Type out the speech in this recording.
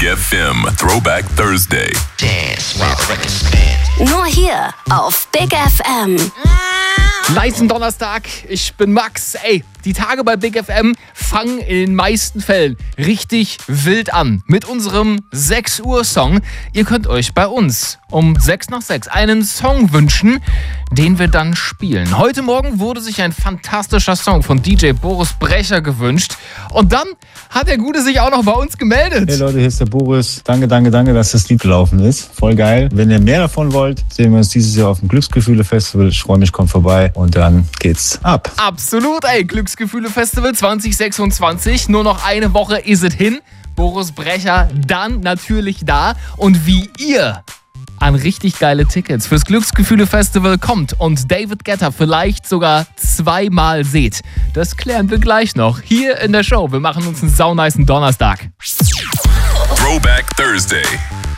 FM Throwback Thursday. Dance while the record spins. Nur hier auf Big FM. Nicen Donnerstag, ich bin Max. Ey, die Tage bei Big FM fangen in den meisten Fällen richtig wild an. Mit unserem 6 Uhr Song. Ihr könnt euch bei uns um 6 nach 6 einen Song wünschen, den wir dann spielen. Heute Morgen wurde sich ein fantastischer Song von DJ Boris Brecher gewünscht. Und dann hat der Gute sich auch noch bei uns gemeldet. Hey Leute, hier ist der Boris. Danke, dass das Lied gelaufen ist. Voll geil. Wenn ihr mehr davon wollt, sehen wir uns dieses Jahr auf dem Glücksgefühle-Festival. Ich freue mich, kommt vorbei und dann geht's ab. Absolut, ey. Glücksgefühle-Festival 2026. Nur noch eine Woche ist es hin. Boris Brecher dann natürlich da. Und wie ihr an richtig geile Tickets fürs Glücksgefühle-Festival kommt und David Guetta vielleicht sogar zweimal seht, das klären wir gleich noch hier in der Show. Wir machen uns einen saunicen Donnerstag. Throwback Thursday.